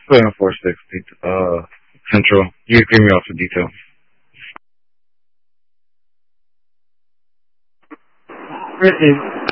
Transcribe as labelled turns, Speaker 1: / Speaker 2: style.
Speaker 1: Put in 460, Central. You give me off the details.
Speaker 2: Really?